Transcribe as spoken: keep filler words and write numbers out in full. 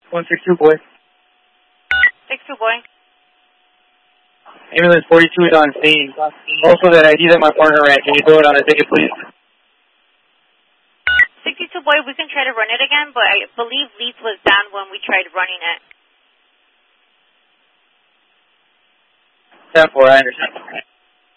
one six two, boy. six two, boy. Ambulance forty-two is on scene. Also, that I D that my partner ran. Can you throw it on a ticket, please? sixty-two, boy, we can try to run it again, but I believe Leeds was down when we tried running it. ten four, I understand.